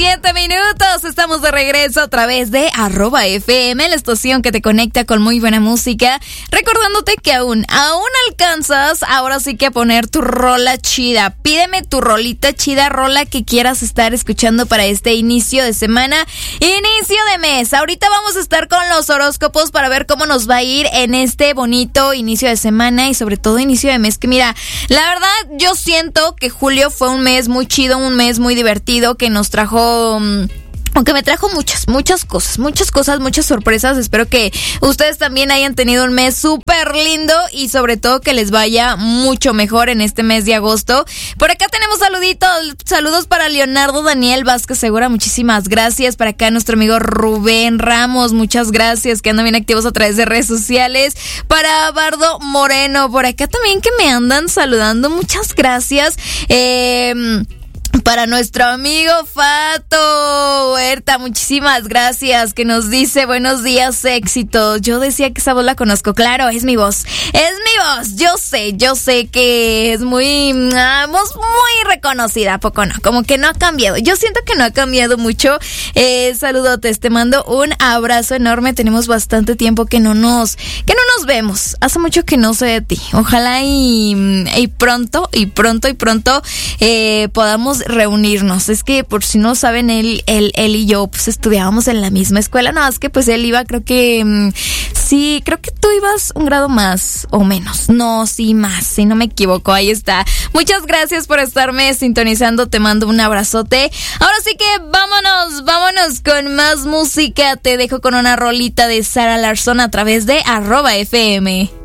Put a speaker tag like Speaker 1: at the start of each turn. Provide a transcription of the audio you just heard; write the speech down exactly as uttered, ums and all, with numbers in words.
Speaker 1: siete minutos. Estamos de regreso a través de arroba F M, la estación que te conecta con muy buena música. Recordándote que aún, aún alcanzas ahora sí que a poner tu rola chida. Pídeme tu rolita chida, rola que quieras estar escuchando para este inicio de semana, inicio de mes. Ahorita vamos a estar con los horóscopos para ver cómo nos va a ir en este bonito inicio de semana y sobre todo inicio de mes. Que mira, la verdad yo siento que julio fue un mes muy chido, un mes muy divertido que nos trajo... Aunque me trajo muchas, muchas cosas, muchas cosas, muchas sorpresas. Espero que ustedes también hayan tenido un mes súper lindo y sobre todo que les vaya mucho mejor en este mes de agosto. Por acá tenemos saluditos, saludos para Leonardo Daniel Vázquez Segura, muchísimas gracias. Para acá nuestro amigo Rubén Ramos, muchas gracias, que andan bien activos a través de redes sociales. Para Bardo Moreno, por acá también que me andan saludando, muchas gracias. Eh... Para nuestro amigo Fato Huerta, muchísimas gracias, que nos dice buenos días, éxito. Yo decía que esa voz la conozco, claro, es mi voz, es mi voz, yo sé, yo sé que es muy, ah, voz muy reconocida, ¿a poco no? Como que no ha cambiado, yo siento que no ha cambiado mucho. Eh, saludotes, te mando un abrazo enorme, tenemos bastante tiempo que no nos, que no nos vemos, hace mucho que no sé de ti, ojalá y, y pronto, y pronto, y pronto eh, podamos reunirnos. Es que por si no saben, él, él, él y yo pues estudiábamos en la misma escuela, no, es que pues él iba, creo que mmm, sí, creo que tú ibas un grado más o menos, no, sí más, si no me equivoco, ahí está. Muchas gracias por estarme sintonizando, te mando un abrazote. Ahora sí que vámonos, vámonos con más música, te dejo con una rolita de Sara Larsson a través de arroba F M.